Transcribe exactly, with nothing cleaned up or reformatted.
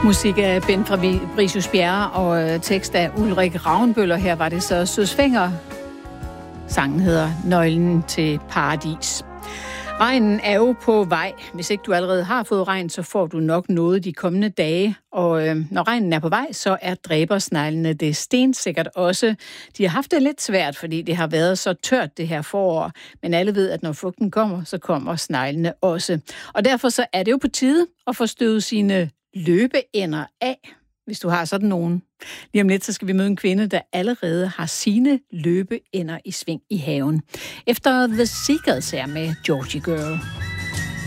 Musik af Ben Fabricius Bjerre og tekst af Ulrik Ravnbøller. Her var det så Søsfænger. Sangen hedder Nøglen til Paradis. Regnen er jo på vej. Hvis ikke du allerede har fået regn, så får du nok noget de kommende dage. Og øh, når regnen er på vej, så er dræbersneglene det stensikkert også. De har haft det lidt svært, fordi det har været så tørt det her forår. Men alle ved, at når fugten kommer, så kommer sneglene også. Og derfor så er det jo på tide at få støvet sine løbeænder af, hvis du har sådan nogen. Lige om lidt, så skal vi møde en kvinde, der allerede har sine løbeænder i sving i haven. Efter The Seekers er med Georgie Girl.